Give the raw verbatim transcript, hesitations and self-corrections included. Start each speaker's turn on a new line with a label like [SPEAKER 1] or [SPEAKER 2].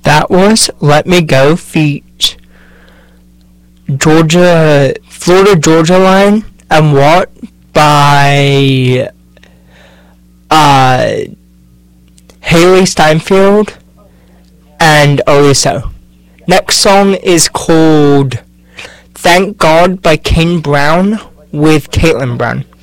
[SPEAKER 1] That was Let Me Go feat. Georgia, Florida Georgia Line and What by uh, Haley Steinfeld and Oliso. Next song is called Thank God by Kane Brown with Caitlin Brown.